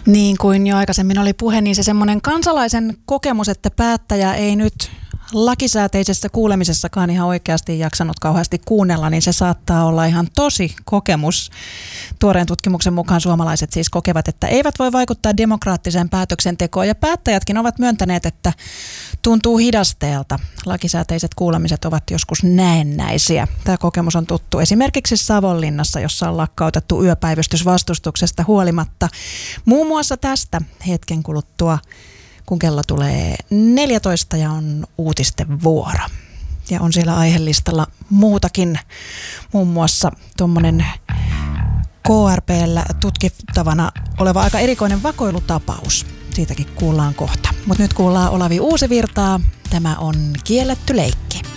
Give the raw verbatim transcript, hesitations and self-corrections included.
Niin kuin jo aikaisemmin oli puhe, niin se semmoinen kansalaisen kokemus, että päättäjä ei nyt lakisääteisessä kuulemisessakaan ihan oikeasti jaksanut kauheasti kuunnella, niin se saattaa olla ihan tosi kokemus. Tuoreen tutkimuksen mukaan suomalaiset siis kokevat, että eivät voi vaikuttaa demokraattiseen päätöksentekoon, ja päättäjätkin ovat myöntäneet, että tuntuu hidasteelta. Lakisääteiset kuulemiset ovat joskus näennäisiä. Tämä kokemus on tuttu esimerkiksi Savonlinnassa, jossa on lakkautettu yöpäivystys vastustuksesta huolimatta. Muun muassa tästä hetken kuluttua, kun kello tulee neljätoista ja on uutisten vuoro. Ja on siellä aihelistalla muutakin, muun muassa tuommoinen K R P:llä tutkittavana oleva aika erikoinen vakoilutapaus. Siitäkin kuullaan kohta. Mutta nyt kuullaan Olavi Uusivirtaa. Tämä on Kielletty leikki.